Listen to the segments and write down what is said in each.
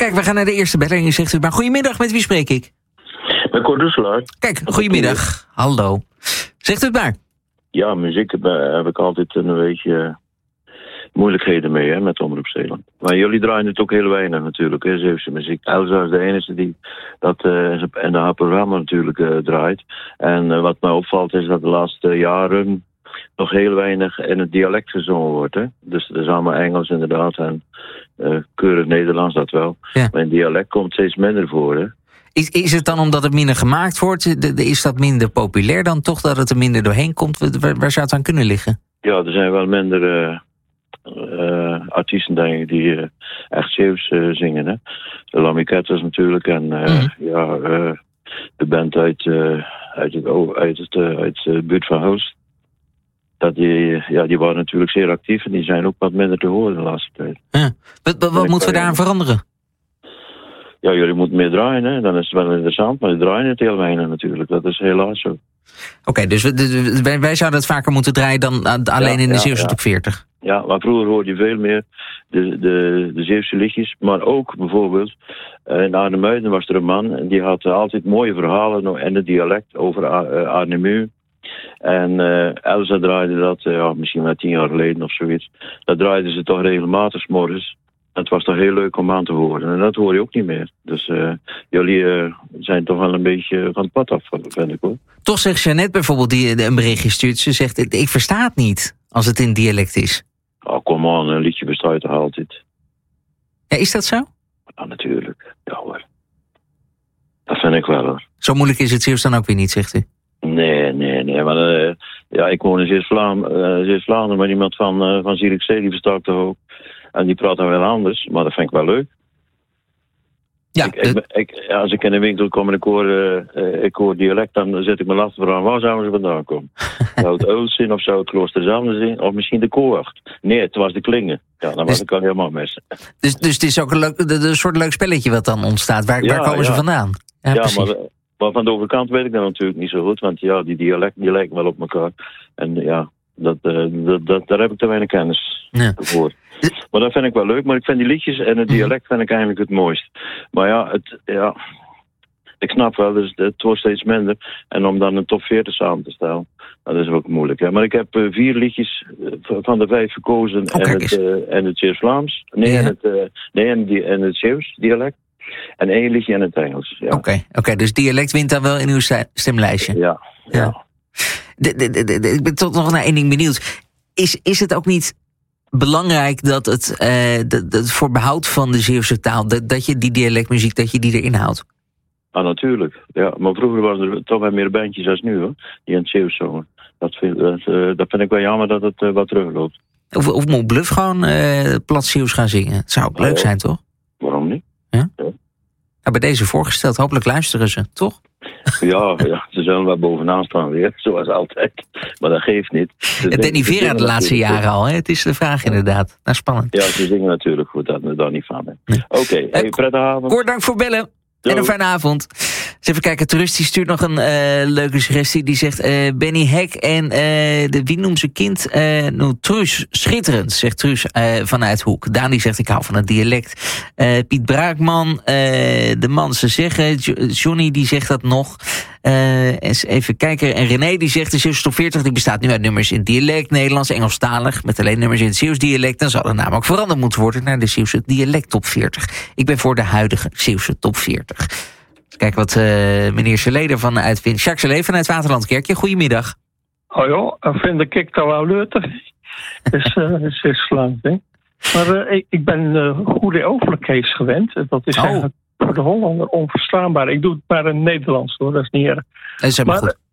Kijk, we gaan naar de eerste beller en je zegt u maar goedemiddag, met wie spreek ik? Met Cor Dusselaar. Kijk, goedemiddag. Hallo. Zegt u het maar. Ja, muziek heb ik altijd een beetje moeilijkheden mee, hè, met Omroep Zeeland. Maar jullie draaien het ook heel weinig natuurlijk, hè, Zeeuwse muziek. Elsa is de enige die dat en haar programma natuurlijk draait. En wat mij opvalt is dat de laatste jaren nog heel weinig in het dialect gezongen wordt. Hè? Dus dat is allemaal Engels inderdaad en keurig Nederlands dat wel. Ja. Maar in dialect komt steeds minder voor, hè. Is het dan omdat het minder gemaakt wordt? Is dat minder populair dan toch, dat het er minder doorheen komt? Waar zou het aan kunnen liggen? Ja, er zijn wel minder artiesten, denk ik, die echt Zeeuws zingen. Hè? De Lamiquettes natuurlijk en de band uit de buurt van Hulst. Die waren natuurlijk zeer actief en die zijn ook wat minder te horen de laatste tijd. Ja. Wat moeten we daaraan veranderen? Ja, jullie moeten meer draaien, hè? Dan is het wel interessant, maar die draaien het heel weinig natuurlijk. Dat is helaas zo. Oké, dus wij zouden het vaker moeten draaien dan alleen in de Zeeuwse top 40. Ja, maar vroeger hoorde je veel meer de Zeeuwse liedjes. Maar ook bijvoorbeeld, in Arnhem-Muiden was er een man en die had altijd mooie verhalen in het dialect over Arnhem. En Elsa draaide dat, misschien wel 10 jaar geleden of zoiets. Dat draaiden ze toch regelmatig 's morgens. Het was toch heel leuk om aan te horen. En dat hoor je ook niet meer. Dus jullie zijn toch wel een beetje van het pad af, vind ik hoor. Toch zegt Jeannette bijvoorbeeld, die een berichtje stuurt. Ze zegt, ik versta het niet als het in dialect is. Oh, kom aan, een liedje bestaat toch altijd. Ja, is dat zo? Ja, natuurlijk. Ja hoor. Dat vind ik wel hoor. Zo moeilijk is het Zeeuws dan ook weer niet, zegt u? Nee. Maar ik woon in Zeeuws-Vlaanderen, maar iemand van Zierikzee, die verstaat toch ook. En die praat dan wel anders, maar dat vind ik wel leuk. Ja, als ik in de winkel kom en ik hoor dialect, dan zet ik me af te vragen, waar zouden ze vandaan komen? Zou het Eult zijn of zou het Kloosterzijl zijn? Of misschien de Koacht? Nee, het was de Klingen. Ja, dan was ik al helemaal mis. Dus het is ook een soort leuk spelletje wat dan ontstaat. Waar komen ze vandaan? Ja, maar van de overkant weet ik dat natuurlijk niet zo goed, want ja, die dialecten die lijken wel op elkaar. En ja, daar heb ik te weinig kennis voor. Maar dat vind ik wel leuk, maar ik vind die liedjes en het dialect vind ik eigenlijk het mooist. Maar ik snap wel, dus het wordt steeds minder. En om dan een top 40 samen te stellen, dat is ook moeilijk. Hè? Maar ik heb 4 liedjes van de 5 verkozen en het Zeeuws-Vlaams. En het Zeeuws dialect. En 1 liedje in het Engels. Ja. Oké, dus dialect wint dan wel in uw stemlijstje? Ja. Ik ben tot nog naar 1 ding benieuwd. Is het ook niet belangrijk dat het voor behoud van de Zeeuwse taal, dat je die dialectmuziek, dat je die erin houdt? Ah, natuurlijk. Ja, maar vroeger waren er toch wel meer bandjes als nu, hoor, die in het Zeeuws zongen. Dat vind ik wel jammer dat het wat terugloopt. Of moet Bluff gewoon plat Zeeuws gaan zingen? Het zou ook leuk zijn, toch? Waarom niet? Ja? Nou, bij deze voorgesteld, hopelijk luisteren ze, toch? Ja, ze zullen wel bovenaan staan weer, zoals altijd. Maar dat geeft niet. Danny Vera de laatste jaren al, hè? Het is de vraag inderdaad. Nou, spannend. Ja, ze zingen natuurlijk goed, dat we daar niet van. Nee. Oké, prettige avond. Cor, dank voor bellen. En een fijne avond. Dus even kijken, Toerist die stuurt nog een leuke suggestie. Die zegt, Benny Hek en de wie noemt zijn kind? Truus, schitterend, zegt Truus vanuit Hoek. Daan die zegt, ik hou van het dialect. Piet Braakman, de man ze zeggen. Johnny die zegt dat nog. Even kijken. En René die zegt, de Zeeuwse top 40 die bestaat nu uit nummers in dialect, Nederlands, Engelstalig. Met alleen nummers in het Zeeuws dialect. Dan zal de naam ook veranderd moeten worden naar de Zeeuwse dialect top 40. Ik ben voor de huidige Zeeuwse top 40. Kijk wat meneer Seleder vanuit vindt. Jacques Seleder vanuit Waterlandkerkje. Goedemiddag. Oh joh, vind ik dat wel leuk. Het is slecht, hè. Maar ik ben goede overlijkheid gewend. Dat is eigenlijk voor de Hollander onverstaanbaar. Ik doe het maar in het Nederlands, hoor. Dat is niet erg. Dat is helemaal goed.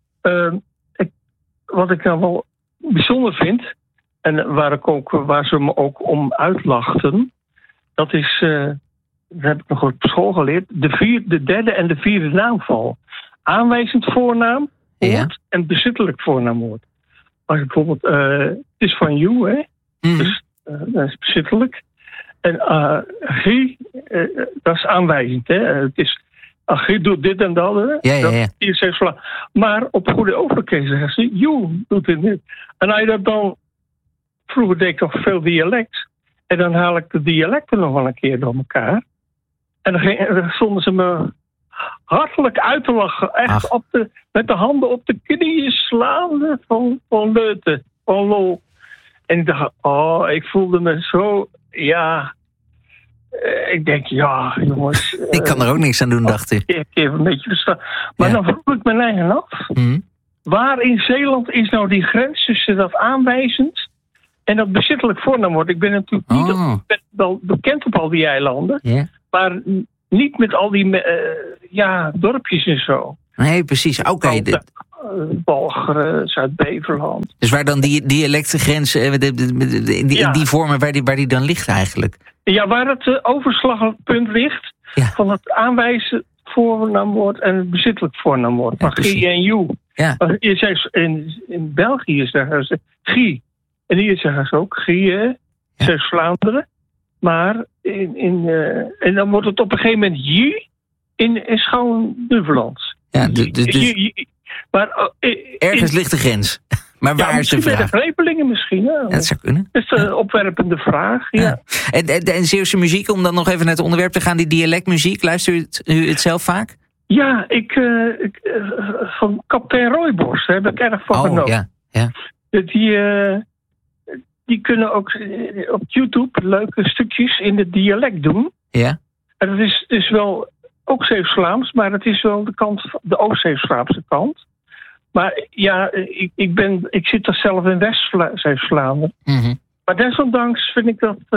Wat ik nou wel bijzonder vind, en waar ze me ook om uitlachten, dat is, dat heb ik nog op school geleerd, de derde en de vierde naamval. Aanwijzend voornaam en bezittelijk voornaamwoord. Als bijvoorbeeld, het is van you, hè? Mm-hmm. Dus dat is bezittelijk. En he, dat is aanwijzend, hè? Het is, je doet dit en dat, hè? Ja. Is maar op goede overkees zeggen ze, you doet dit niet. En als je dat dan, vroeger deed ik nog veel dialect. En dan haal ik de dialecten nog wel een keer door elkaar. En dan stonden ze me hartelijk uit te lachen. Echt met de handen op de knieën slaan van leuten, van lol. En ik dacht, ik voelde me zo, ik denk, jongens. Ik kan er ook niks aan doen, dacht u. Ik even een beetje verstaan. Maar dan vroeg ik mijn eigen af. Waar in Zeeland is nou die grens tussen dat aanwijzend en dat bezittelijk voornaamwoord? Ik ben natuurlijk niet wel bekend op al die eilanden. Yeah. Maar niet met al die dorpjes en zo. Nee, precies. Oké. Balgeren, Zuid-Beverland. Dus waar dan die dialectengrens, in die vormen waar die dan ligt eigenlijk? Ja, waar het overslagpunt ligt van het aanwijzen voornaamwoord en het bezittelijk voornaamwoord. Maar G en U. Ja. In België zeggen ze Gie. En hier zeggen ze ook Gie, Zeeuws-Vlaanderen. Maar en dan wordt het op een gegeven moment J in Schouwen-Duiveland. Ja, maar ergens ligt de grens. Maar waar is de vraag? Bij de Grepelingen misschien. Ja. Dat zou kunnen. Dat is een opwerpende vraag. Ja. En Zeeuwse muziek, om dan nog even naar het onderwerp te gaan, die dialectmuziek, luistert u het zelf vaak? Ja, ik van Kaptein Rooibos, daar heb ik erg van genoten. Ja. Die kunnen ook op YouTube leuke stukjes in het dialect doen. Ja. En dat is dus wel ook Zeeuws-Vlaams, maar het is wel de Oost-Zeeuws-Vlaamse kant. Maar ja, ik zit er zelf in West-Zeeuws-Vlaanderen. Mm-hmm. Maar desondanks vind ik dat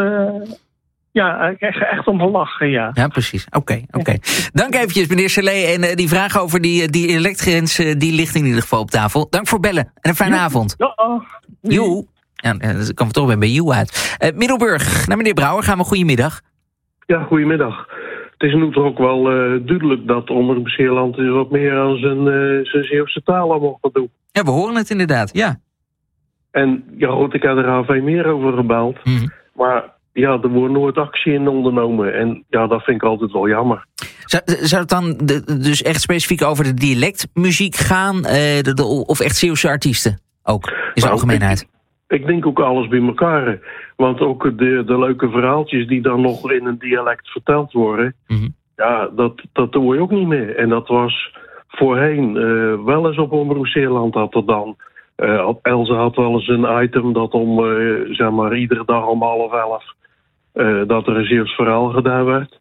ik krijg echt om te lachen, ja. Ja, precies. Oké. Dank eventjes, meneer Salé. En die vraag over die dialectgrens, die ligt in ieder geval op tafel. Dank voor bellen en een fijne avond. Joe. Ja, dan komen we toch weer bij Joe uit. Middelburg, naar meneer Brouwer gaan we. Goedemiddag. Ja, goedemiddag. Het is nu toch ook wel duidelijk dat Omroep-Zeeland wat meer aan zijn Zeeuwse taal allemaal gaat doen. Ja, we horen het inderdaad, ja. En goed, ik heb er al veel meer over gebeld. Mm-hmm. Maar er wordt nooit actie in ondernomen. En dat vind ik altijd wel jammer. Zou het dan dus echt specifiek over de dialectmuziek gaan? Of echt Zeeuwse artiesten ook, in zijn algemeenheid? Ik denk ook alles bij elkaar. Want ook de leuke verhaaltjes die dan nog in een dialect verteld worden, mm-hmm. Dat hoor je ook niet meer. En dat was voorheen wel eens op Omroep Zeeland had er dan. Elze had wel eens een item dat om, iedere dag om 10:30 dat er een Zeeuws verhaal gedaan werd.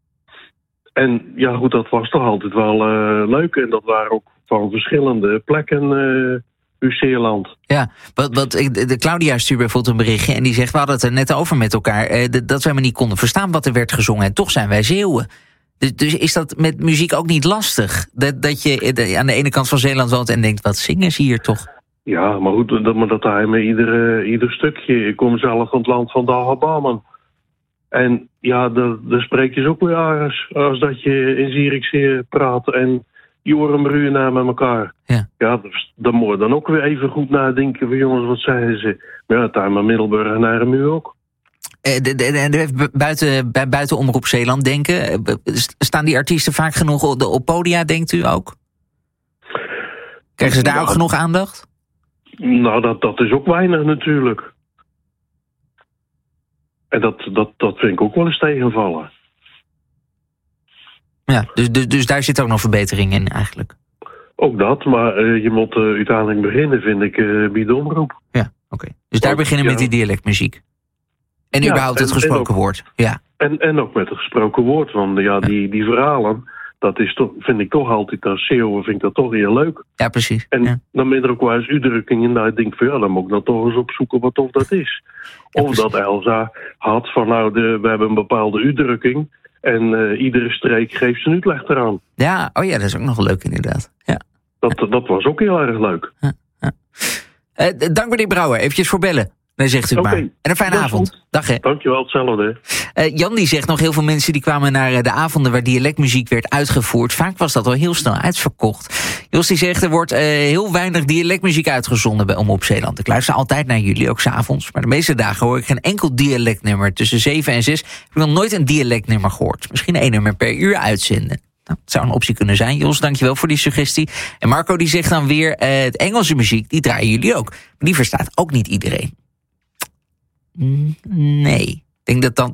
En dat was toch altijd wel leuk. En dat waren ook van verschillende plekken. Zeeland. Ja, de Claudia stuurde bijvoorbeeld een berichtje en die zegt, we hadden het er net over met elkaar, dat wij maar niet konden verstaan wat er werd gezongen en toch zijn wij Zeeuwen. Dus is dat met muziek ook niet lastig? Dat je aan de ene kant van Zeeland woont en denkt, wat zingen ze hier toch? Ja, maar goed, dat hij met ieder stukje. Ik kom zelf van het land van Dagobammen. En daar spreek je ze ook weer als dat je in Zierikzee praat en Joren Bruina met elkaar. Ja, dan moet je dan ook weer even goed nadenken van jongens, wat zeiden ze? Maar daar maar Middelburg en Arnhem ook. Buiten Omroep Zeeland denken, staan die artiesten vaak genoeg op podia, denkt u ook? Krijgen ze daar ook genoeg aandacht? Nou, dat is ook weinig natuurlijk. En dat vind ik ook wel eens tegenvallen. Ja, dus daar zit ook nog verbetering in eigenlijk. Ook dat, maar je moet uiteindelijk beginnen, vind ik, bij de omroep. Ja, oké. Dus daar beginnen met die dialectmuziek. En überhaupt het gesproken woord. Ja. En ook met het gesproken woord, want die verhalen, dat is toch, vind ik toch altijd als Zeeuwen, vind ik dat toch heel leuk. Ja, precies. En dan ben er ook wel eens uitdrukkingen en ik denk van dan moet ik dan toch eens opzoeken wat of dat is. Ja, of dat Elsa had van we hebben een bepaalde uitdrukking. En iedere streek geeft zijn uitleg eraan. Ja, dat is ook nog leuk inderdaad. Ja. Dat was ook heel erg leuk. Ja. Dank meneer Brouwer, eventjes voor bellen. Dan zegt u het maar. En een fijne avond. Goed. Dag hè. Dankjewel, hetzelfde. Jan die zegt nog, heel veel mensen die kwamen naar de avonden waar dialectmuziek werd uitgevoerd. Vaak was dat al heel snel uitverkocht. Jos die zegt, er wordt heel weinig dialectmuziek uitgezonden bij Omroep Zeeland. Ik luister altijd naar jullie, ook 's avonds. Maar de meeste dagen hoor ik geen enkel dialectnummer. Tussen 7 en 6 heb ik nog nooit een dialectnummer gehoord. Misschien 1 nummer per uur uitzenden. Nou, het zou een optie kunnen zijn. Jos, dankjewel voor die suggestie. En Marco die zegt dan weer, het Engelse muziek, die draaien jullie ook. Maar die verstaat ook niet iedereen. Nee, ik denk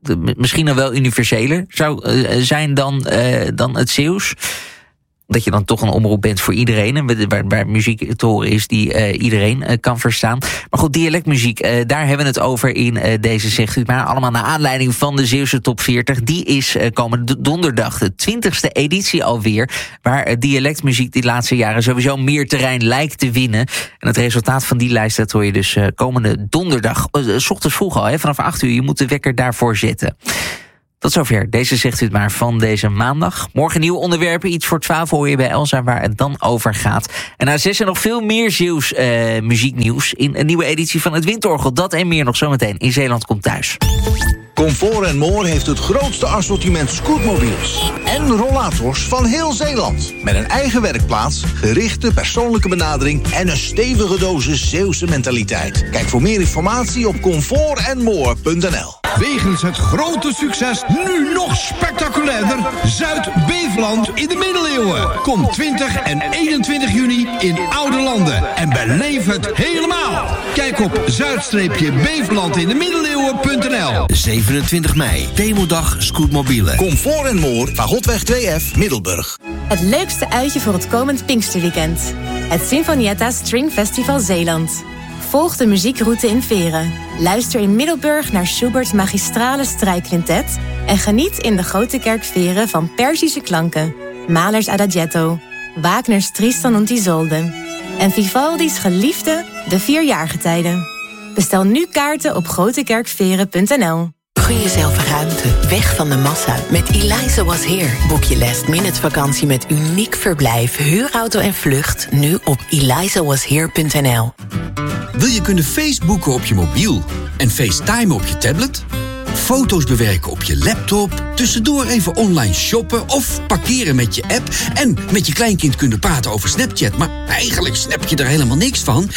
misschien dan wel universeler zou zijn dan het Zeeuws. Dat je dan toch een omroep bent voor iedereen. En waar muziek te horen is die iedereen kan verstaan. Maar goed, dialectmuziek, daar hebben we het over in deze Zegt u het maar. Allemaal naar aanleiding van de Zeeuwse Top 40. Die is komende donderdag, de 20e editie alweer. Waar dialectmuziek die laatste jaren sowieso meer terrein lijkt te winnen. En het resultaat van die lijst, dat hoor je dus komende donderdag. 's Ochtends vroeg al, vanaf 8 uur. Je moet de wekker daarvoor zetten. Tot zover deze Zegt u het maar van deze maandag. Morgen nieuwe onderwerpen, iets voor 12 hoor je bij Elsa waar het dan over gaat. En na 6 nog veel meer Zeeuws muzieknieuws in een nieuwe editie van het Windorgel. Dat en meer nog zometeen in Zeeland komt thuis. Comfort & More heeft het grootste assortiment scootmobiels en rollators van heel Zeeland. Met een eigen werkplaats, gerichte persoonlijke benadering en een stevige dosis Zeeuwse mentaliteit. Kijk voor meer informatie op comfortandmore.nl. Wegens het grote succes nu nog spectaculairder Zuid-Beveland in de middeleeuwen. Kom 20 en 21 juni in Oude Landen en beleef het helemaal. Kijk op zuid-bevelandindemiddeleeuwen.nl. 27 mei, Demodag Scootmobielen. Comfort & More, Fagotweg 2F, Middelburg. Het leukste uitje voor het komend Pinksterweekend. Het Sinfonietta String Festival Zeeland. Volg de muziekroute in Veren. Luister in Middelburg naar Schubert's magistrale strijkquintet en geniet in de Grote Kerk Veren van Perzische klanken, Mahlers Adagietto, Wagner's Tristan und Isolde en Vivaldi's geliefde De Vierjaargetijden. Bestel nu kaarten op grotekerkveren.nl. Gun jezelf ruimte, weg van de massa. Met Eliza Was Here boek je last-minute vakantie met uniek verblijf, huurauto en vlucht nu op elizawashere.nl. Wil je kunnen Facebooken op je mobiel en FaceTime op je tablet? Foto's bewerken op je laptop, tussendoor even online shoppen of parkeren met je app en met je kleinkind kunnen praten over Snapchat, maar eigenlijk snap je er helemaal niks van?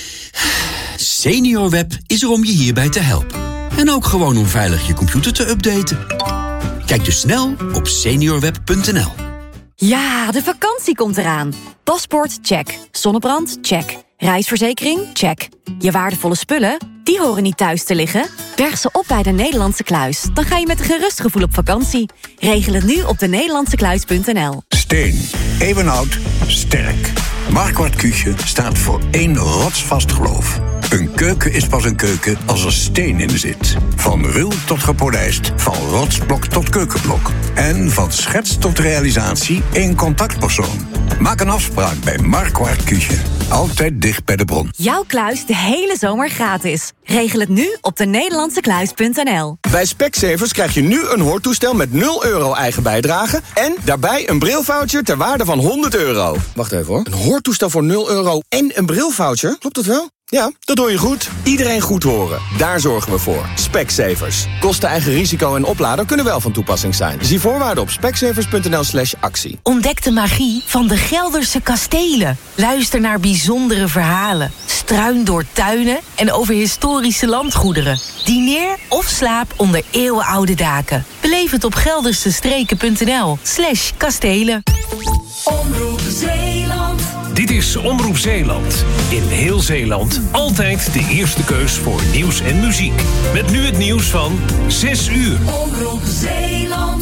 SeniorWeb is er om je hierbij te helpen. En ook gewoon om veilig je computer te updaten. Kijk dus snel op seniorweb.nl. Ja, de vakantie komt eraan. Paspoort, check. Zonnebrand, check. Reisverzekering, check. Je waardevolle spullen, die horen niet thuis te liggen. Berg ze op bij de Nederlandse Kluis. Dan ga je met een gerust gevoel op vakantie. Regel het nu op denederlandsekluis.nl. Steen, eeuwenoud, sterk. Marquardt Küche staat voor één rotsvast geloof. Een keuken is pas een keuken als er steen in zit. Van ruw tot gepolijst, van rotsblok tot keukenblok. En van schets tot realisatie één contactpersoon. Maak een afspraak bij Marquardt Küche. Altijd dicht bij de bron. Jouw kluis de hele zomer gratis. Regel het nu op denederlandsekluis.nl. Bij Specsavers krijg je nu een hoortoestel met 0 euro eigen bijdrage en daarbij een brilvoucher ter waarde van 100 euro. Wacht even hoor. Een hoortoestel voor 0 euro en een brilvoucher? Klopt dat wel? Ja, dat hoor je goed. Iedereen goed horen. Daar zorgen we voor. Specsavers. Kosten, eigen risico en oplader kunnen wel van toepassing zijn. Zie voorwaarden op specsavers.nl/actie. Ontdek de magie van de Gelderse kastelen. Luister naar bijzondere verhalen. Struin door tuinen en over historische landgoederen. Dineer of slaap onder eeuwenoude daken. Beleef het op geldersestreken.nl/kastelen. Omroep Zeeland. Dit is Omroep Zeeland. In heel Zeeland altijd de eerste keus voor nieuws en muziek. Met nu het nieuws van 6 uur. Omroep Zeeland.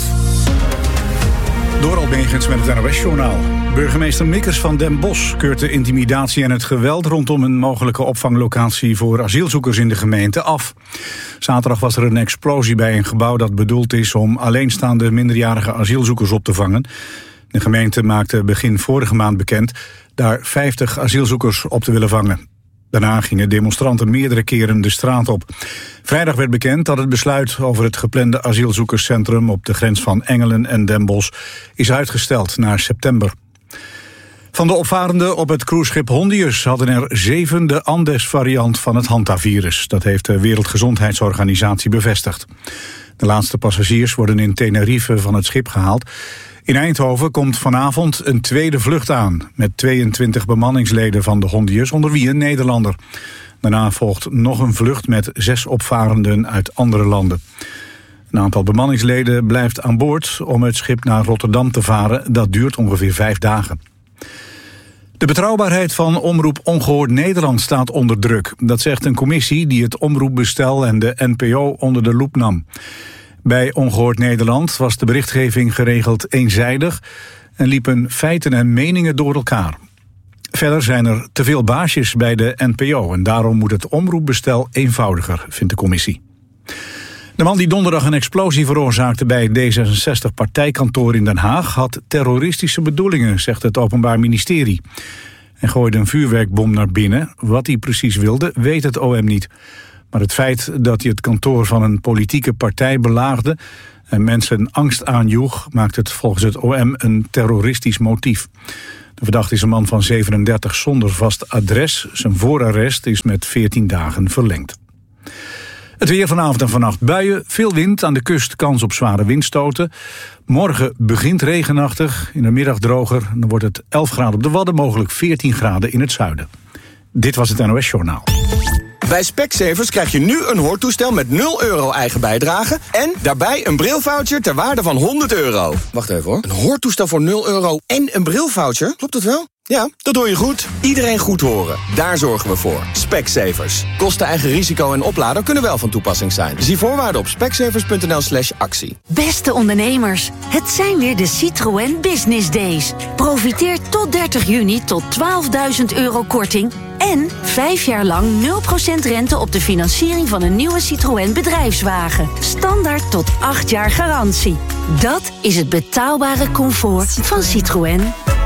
Doral Begens met het NOS-journaal. Burgemeester Mikkers van Den Bosch keurt de intimidatie en het geweld rondom een mogelijke opvanglocatie voor asielzoekers in de gemeente af. Zaterdag was er een explosie bij een gebouw dat bedoeld is om alleenstaande minderjarige asielzoekers op te vangen. De gemeente maakte begin vorige maand bekend daar 50 asielzoekers op te willen vangen. Daarna gingen demonstranten meerdere keren de straat op. Vrijdag werd bekend dat het besluit over het geplande asielzoekerscentrum op de grens van Engelen en Den Bosch is uitgesteld naar september. Van de opvarenden op het cruiseschip Hondius hadden er 7 de Andes-variant van het hantavirus. Dat heeft de Wereldgezondheidsorganisatie bevestigd. De laatste passagiers worden in Tenerife van het schip gehaald. In Eindhoven komt vanavond een tweede vlucht aan met 22 bemanningsleden van de Hondius, onder wie een Nederlander. Daarna volgt nog een vlucht met 6 opvarenden uit andere landen. Een aantal bemanningsleden blijft aan boord om het schip naar Rotterdam te varen. Dat duurt ongeveer 5 dagen. De betrouwbaarheid van Omroep Ongehoord Nederland staat onder druk. Dat zegt een commissie die het omroepbestel en de NPO onder de loep nam. Bij Ongehoord Nederland was de berichtgeving geregeld eenzijdig en liepen feiten en meningen door elkaar. Verder zijn er te veel baasjes bij de NPO en daarom moet het omroepbestel eenvoudiger, vindt de commissie. De man die donderdag een explosie veroorzaakte bij het D66-partijkantoor in Den Haag had terroristische bedoelingen, zegt het Openbaar Ministerie. Hij gooide een vuurwerkbom naar binnen. Wat hij precies wilde, weet het OM niet. Maar het feit dat hij het kantoor van een politieke partij belaagde en mensen angst aanjoeg, maakt het volgens het OM een terroristisch motief. De verdachte is een man van 37 zonder vast adres. Zijn voorarrest is met 14 dagen verlengd. Het weer vanavond en vannacht buien, veel wind, aan de kust kans op zware windstoten. Morgen begint regenachtig, in de middag droger. Dan wordt het 11 graden op de Wadden, mogelijk 14 graden in het zuiden. Dit was het NOS Journaal. Bij Specsavers krijg je nu een hoortoestel met 0 euro eigen bijdrage en daarbij een brilvoucher ter waarde van €100. Wacht even hoor. Een hoortoestel voor 0 euro en een brilvoucher? Klopt dat wel? Ja, dat hoor je goed. Iedereen goed horen. Daar zorgen we voor. Specsavers. Kosten, eigen risico en oplader kunnen wel van toepassing zijn. Zie voorwaarden op specsavers.nl/actie. Beste ondernemers, het zijn weer de Citroën Business Days. Profiteer tot 30 juni tot €12.000 korting en 5 jaar lang 0% rente op de financiering van een nieuwe Citroën bedrijfswagen. Standaard tot 8 jaar garantie. Dat is het betaalbare comfort van Citroën.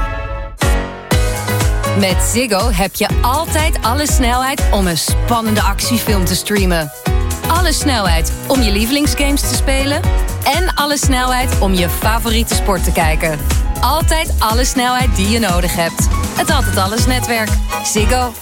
Met Ziggo heb je altijd alle snelheid om een spannende actiefilm te streamen. Alle snelheid om je lievelingsgames te spelen. En alle snelheid om je favoriete sport te kijken. Altijd alle snelheid die je nodig hebt. Het Altijd Alles netwerk. Ziggo.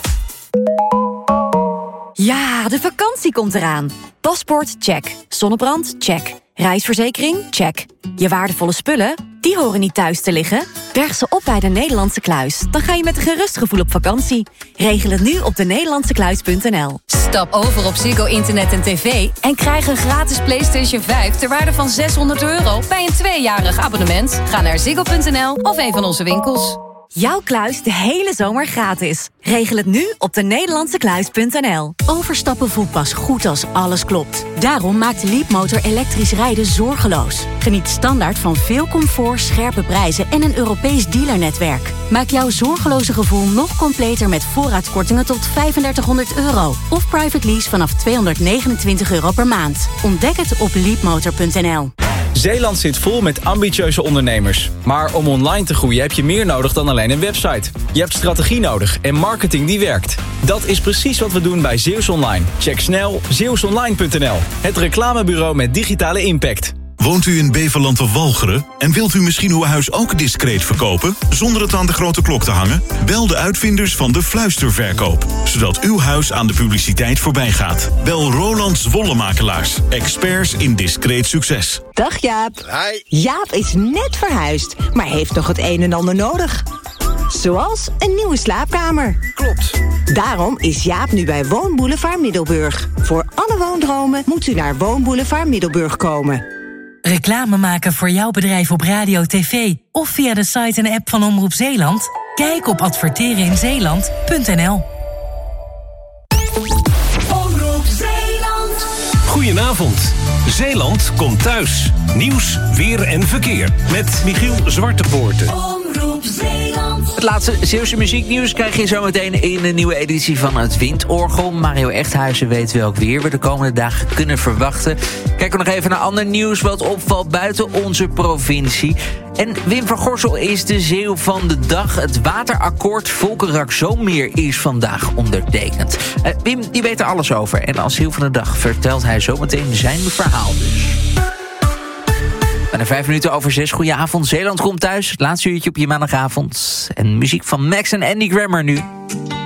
Ja, de vakantie komt eraan. Paspoort, check. Zonnebrand, check. Reisverzekering, check. Je waardevolle spullen, die horen niet thuis te liggen. Berg ze op bij de Nederlandse Kluis. Dan ga je met een gerust gevoel op vakantie. Regel het nu op denederlandsekluis.nl. Stap over op Ziggo Internet en TV en krijg een gratis PlayStation 5 ter waarde van €600 bij een 2-jarig abonnement. Ga naar ziggo.nl of een van onze winkels. Jouw kluis de hele zomer gratis. Regel het nu op denederlandsekluis.nl. Overstappen voelt pas goed als alles klopt. Daarom maakt Leapmotor elektrisch rijden zorgeloos. Geniet standaard van veel comfort, scherpe prijzen en een Europees dealernetwerk. Maak jouw zorgeloze gevoel nog completer met voorraadkortingen tot €3500. Of private lease vanaf €229 per maand. Ontdek het op leapmotor.nl. Zeeland zit vol met ambitieuze ondernemers. Maar om online te groeien heb je meer nodig dan alleen een website. Je hebt strategie nodig en marketing die werkt. Dat is precies wat we doen bij Zeeuws Online. Check snel zeeuwsonline.nl. Het reclamebureau met digitale impact. Woont u in Beverland of Walcheren en wilt u misschien uw huis ook discreet verkopen, zonder het aan de grote klok te hangen? Bel de uitvinders van de fluisterverkoop, zodat uw huis aan de publiciteit voorbij gaat. Bel Roland Wollemakelaars, experts in discreet succes. Dag Jaap. Hi. Jaap is net verhuisd, maar heeft nog het een en ander nodig. Zoals een nieuwe slaapkamer. Klopt. Daarom is Jaap nu bij Woonboulevard Middelburg. Voor alle woondromen moet u naar Woonboulevard Middelburg komen. Reclame maken voor jouw bedrijf op radio, tv of via de site en app van Omroep Zeeland? Kijk op advertereninzeeland.nl. Omroep Zeeland. Goedenavond. Zeeland komt thuis. Nieuws, weer en verkeer. Met Michiel Zwartepoorten. Omroep Zeeland. Het laatste Zeeuwse muzieknieuws krijg je zometeen in een nieuwe editie van het Windorgel. Mario Echthuizen weet welk weer we de komende dagen kunnen verwachten. Kijken we nog even naar ander nieuws wat opvalt buiten onze provincie. En Wim van Gorsel is de Zeeuw van de dag. Het waterakkoord Volkerak-Zoommeer is vandaag ondertekend. Wim die weet er alles over. En als Zeeuw van de dag vertelt hij zometeen zijn verhaal dus. Bijna 5 minuten over 6. Goedenavond, Zeeland komt thuis. Het laatste uurtje op je maandagavond. En muziek van Max en Andy Grammer nu.